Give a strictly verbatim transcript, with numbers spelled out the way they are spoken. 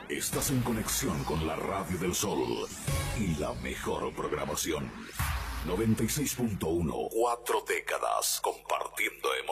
Estás en conexión con la Radio del Sol y la mejor programación. noventa y seis punto uno, cuatro décadas compartiendo emociones.